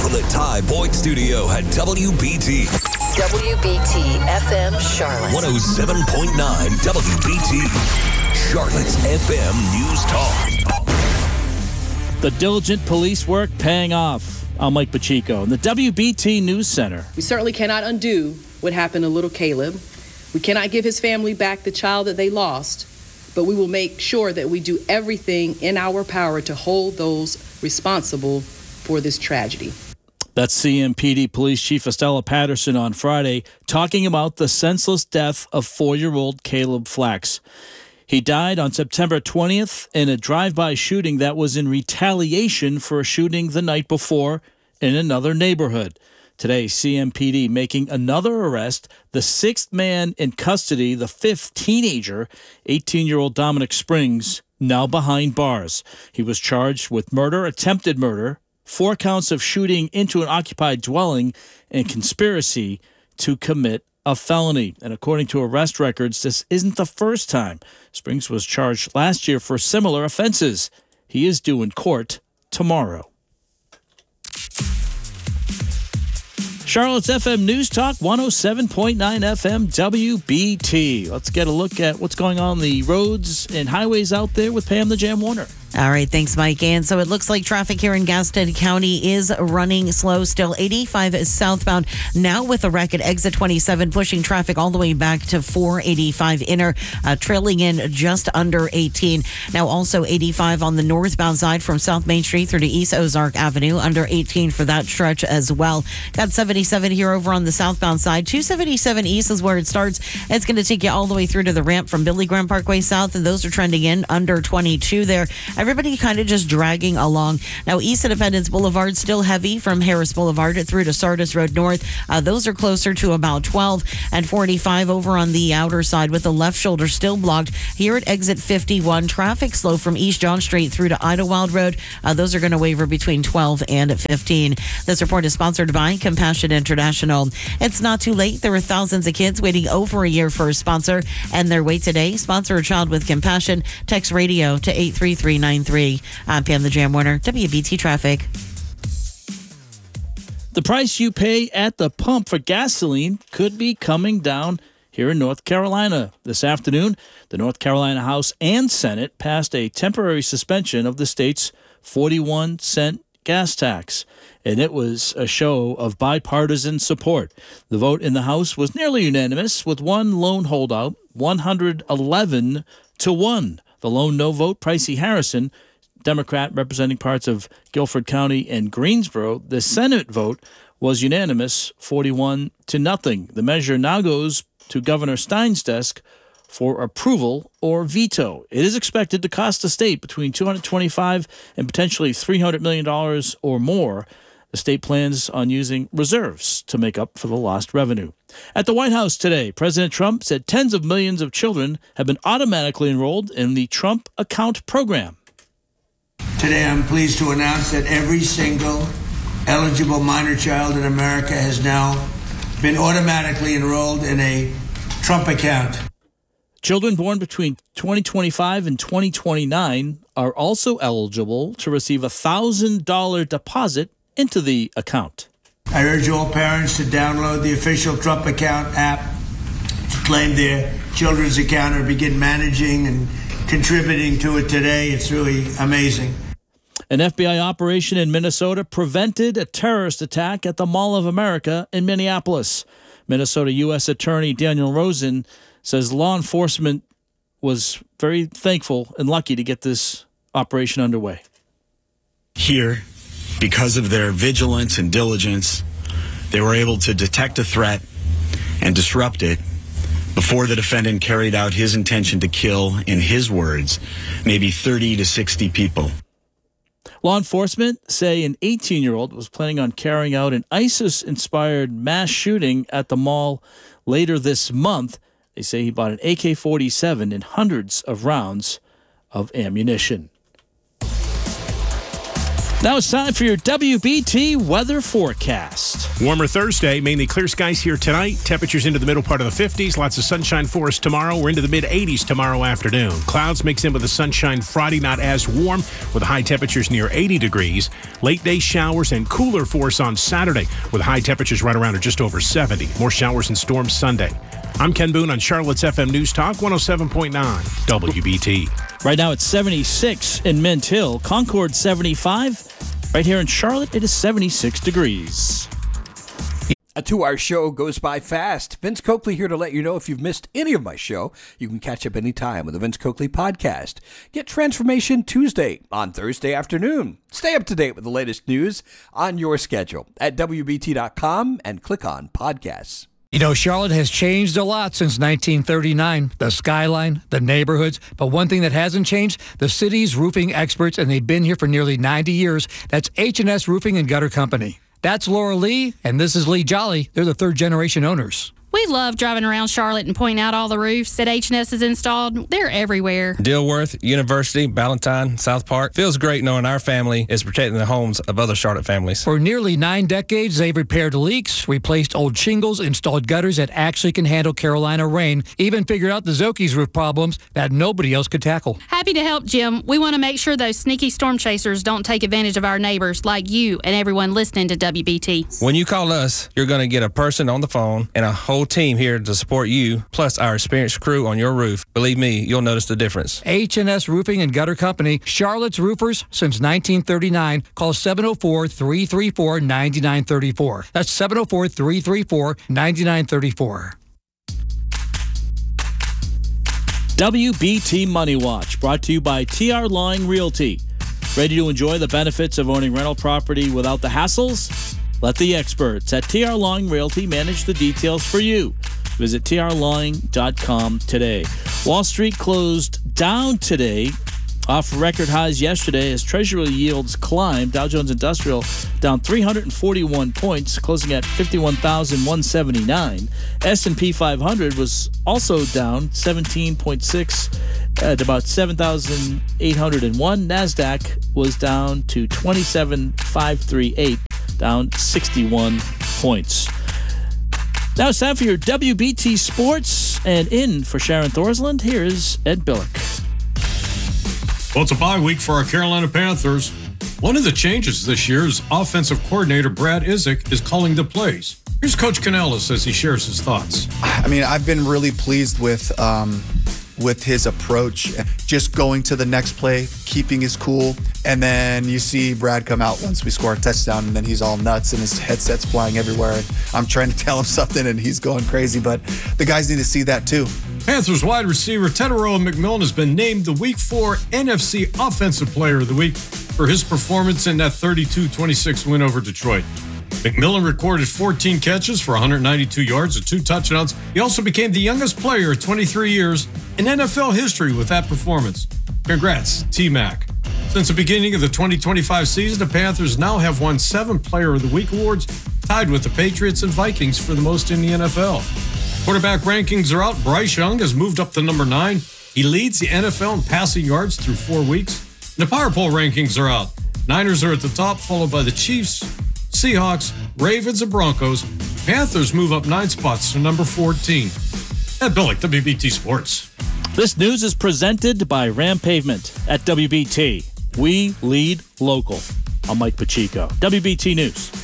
from the Ty Boyd Studio at WBT. WBT FM Charlotte. 107.9 WBT. Charlotte's FM News Talk. The diligent police work paying off. I'm Mike Pacheco in the WBT News Center. We certainly cannot undo what happened to little Caleb. We cannot give his family back the child that they lost, but we will make sure that we do everything in our power to hold those responsible for this tragedy. That's CMPD Police Chief Estella Patterson on Friday talking about the senseless death of 4-year-old Caleb Flax. He died on September 20th in a drive-by shooting that was in retaliation for a shooting the night before in another neighborhood. Today, CMPD making another arrest, the 6th man in custody, the 5th teenager, 18-year-old Dominic Springs, now behind bars. He was charged with murder, attempted murder, 4 counts of shooting into an occupied dwelling, and conspiracy to commit a felony. And according to arrest records, this isn't the first time. Springs was charged last year for similar offenses. He is due in court tomorrow. Charlotte's FM News Talk, 107.9 FM WBT. Let's get a look at what's going on the roads and highways out there with Pam the Jam Warner. All right, thanks, Mike. And so it looks like traffic here in Gaston County is running slow still. 85 is southbound, now with a wreck at exit 27, pushing traffic all the way back to 485 inner, trailing in just under 18. Now also 85 on the northbound side from South Main Street through to East Ozark Avenue, under 18 for that stretch as well. Got 77 here over on the southbound side. 277 east is where it starts. It's going to take you all the way through to the ramp from Billy Graham Parkway south, and those are trending in under 22 there. Everybody kind of just dragging along. Now, East Independence Boulevard still heavy from Harris Boulevard through to Sardis Road North. Those are closer to about 12, and 45 over on the outer side with the left shoulder still blocked. Here at exit 51, traffic slow from East John Street through to Idlewild Road. Those are going to waver between 12 and 15. This report is sponsored by Compassion International. It's not too late. There are thousands of kids waiting over a year for a sponsor, and their wait today. Sponsor a child with compassion. Text radio to 83393. I'm Pam the Jam Warner, WBT Traffic. The price you pay at the pump for gasoline could be coming down here in North Carolina. This afternoon, the North Carolina House and Senate passed a temporary suspension of the state's 41-cent gas tax, and it was a show of bipartisan support. The vote in the House was nearly unanimous, with one lone holdout, 111 to 1. The lone no vote, Pricey Harrison, Democrat representing parts of Guilford County and Greensboro. The Senate vote was unanimous, 41 to nothing. The measure now goes to Governor Stein's desk for approval or veto. It is expected to cost the state between $225 and potentially $300 million or more. The state plans on using reserves to make up for the lost revenue. At the White House today, President Trump said tens of millions of children have been automatically enrolled in the Trump Account program. Today, I'm pleased to announce that every single eligible minor child in America has now been automatically enrolled in a Trump Account. Children born between 2025 and 2029 are also eligible to receive a $1,000 deposit into the account. I urge all parents to download the official Trump Account app to claim their children's account or begin managing and contributing to it today. It's really amazing. An FBI operation in Minnesota prevented a terrorist attack at the Mall of America in Minneapolis. Minnesota U.S. Attorney Daniel Rosen says law enforcement was very thankful and lucky to get this operation underway. Here, because of their vigilance and diligence, they were able to detect a threat and disrupt it before the defendant carried out his intention to kill, in his words, maybe 30 to 60 people. Law enforcement say an 18-year-old was planning on carrying out an ISIS-inspired mass shooting at the mall later this month. They say he bought an AK-47 and hundreds of rounds of ammunition. Now it's time for your WBT weather forecast. Warmer Thursday, mainly clear skies here tonight. Temperatures into the middle part of the 50s. Lots of sunshine for us tomorrow. We're into the mid-80s tomorrow afternoon. Clouds mix in with the sunshine Friday, not as warm, with high temperatures near 80 degrees. Late day showers and cooler for us on Saturday, with high temperatures right around or just over 70. More showers and storms Sunday. I'm Ken Boone on Charlotte's FM News Talk 107.9 WBT. Right now it's 76 in Mint Hill, Concord 75. Right here in Charlotte, it is 76 degrees. A 2-hour show goes by fast. Vince Coakley here to let you know if you've missed any of my show, you can catch up anytime with the Vince Coakley Podcast. Get Transformation Tuesday on Thursday afternoon. Stay up to date with the latest news on your schedule at WBT.com and click on podcasts. You know, Charlotte has changed a lot since 1939. The skyline, the neighborhoods. But one thing that hasn't changed, the city's roofing experts, and they've been here for nearly 90 years. That's H&S Roofing and Gutter Company. That's Laura Lee, and this is Lee Jolly. They're the third-generation owners. We love driving around Charlotte and pointing out all the roofs that H&S has installed. They're everywhere. Dilworth, University, Ballantyne, South Park. Feels great knowing our family is protecting the homes of other Charlotte families. For nearly 9 decades, they've repaired leaks, replaced old shingles, installed gutters that actually can handle Carolina rain, even figured out the Zoki's roof problems that nobody else could tackle. Happy to help, Jim. We want to make sure those sneaky storm chasers don't take advantage of our neighbors like you and everyone listening to WBT. When you call us, you're going to get a person on the phone and a whole team here to support you, plus our experienced crew on your roof. Believe me, you'll notice the difference. H&S Roofing and Gutter Company, Charlotte's roofers since 1939. Call 704-334-9934. That's 704-334-9934. WBT Money Watch, brought to you by TR Lawing Realty. Ready to enjoy the benefits of owning rental property without the hassles? Let the experts at TR Lawing Realty manage the details for you. Visit trlawing.com today. Wall Street closed down today off record highs yesterday as Treasury yields climbed. Dow Jones Industrial down 341 points, closing at 51,179. S&P 500 was also down 17.6 at about 7,801. NASDAQ was down to 27,538. Down 61 points. Now it's time for your WBT Sports, and in for Sharon Thorsland, here's Ed Billick. Well, it's a bye week for our Carolina Panthers. One of the changes this year is offensive coordinator Brad Isaac is calling the plays. Here's Coach Canellis as he shares his thoughts. I mean, I've been really pleased with his approach, just going to the next play, keeping his cool, and then you see Brad come out once we score a touchdown, and then he's all nuts and his headset's flying everywhere, and I'm trying to tell him something and he's going crazy, but the guys need to see that too. Panthers wide receiver Tetairoa McMillan has been named the Week 4 NFC Offensive Player of the Week for his performance in that 32-26 win over Detroit. McMillan recorded 14 catches for 192 yards and 2 touchdowns. He also became the youngest player at 23 years in NFL history with that performance. Congrats, T-Mac. Since the beginning of the 2025 season, the Panthers now have won 7 Player of the Week awards, tied with the Patriots and Vikings for the most in the NFL. Quarterback rankings are out. Bryce Young has moved up to number 9. He leads the NFL in passing yards through 4 weeks. The Power Poll rankings are out. Niners are at the top, followed by the Chiefs, Seahawks, Ravens, and Broncos. Panthers move up 9 spots to number 14. Ed Billick, WBT Sports. This news is presented by Ram Pavement at WBT. We lead local. I'm Mike Pacheco. WBT News.